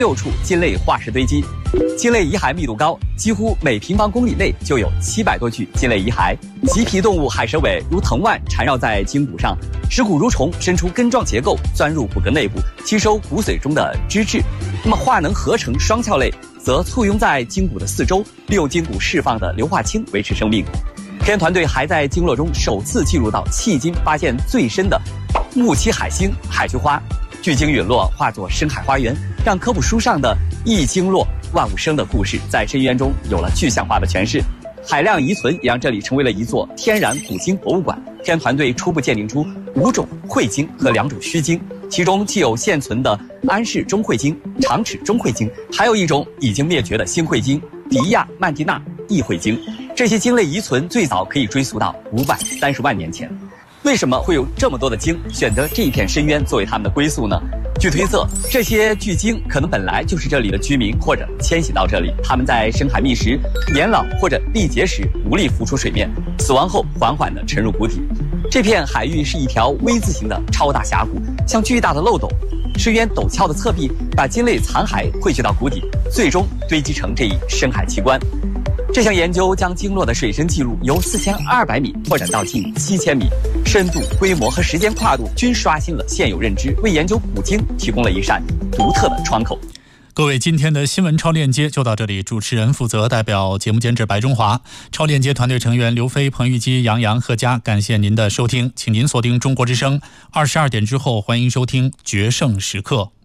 6处金类化石堆积，金类遗骸密度高，几乎每平方公里内就有700多具金类遗骸。棘皮动物海蛇尾如藤蔓缠绕在筋骨上，食骨如虫伸出根状结构，钻入骨骼内部，吸收骨髓中的脂质。那么化能合成双壳类则簇拥在筋骨的四周，利用筋骨释放的硫化氢维持生命。科研团队还在经络中首次记录到迄今发现最深的木栖海星海菊花，巨鲸陨落化作深海花园，让科普书上的一鲸落万物生的故事在深渊中有了具象化的诠释。海量遗存也让这里成为了一座天然古鲸博物馆。科研团队初步鉴定出5种喙鲸和2种须鲸，其中既有现存的安氏中喙鲸、长齿中喙鲸，还有一种已经灭绝的新喙鲸迪亚曼蒂纳异喙鲸。这些鲸类遗存最早可以追溯到530万年前。为什么会有这么多的鲸选择这一片深渊作为它们的归宿呢？据推测，这些巨鲸可能本来就是这里的居民，或者迁徙到这里。它们在深海觅食、年老或者历劫时无力浮出水面，死亡后缓缓地沉入谷底。这片海域是一条 V 字形的超大峡谷，像巨大的漏斗。深渊陡峭的侧壁把鲸类残骸汇聚到谷底，最终堆积成这一深海奇观。这项研究将鲸落的水深记录由4200米拓展到近7000米，深度、规模和时间跨度均刷新了现有认知，为研究古鲸提供了一扇独特的窗口。 各位，今天的新闻超链接就到这里，主持人负责，代表节目监制白中华，超链接团队成员刘飞、彭玉基、杨洋、贺佳，感谢您的收听，请您锁定中国之声，22点之后欢迎收听决胜时刻。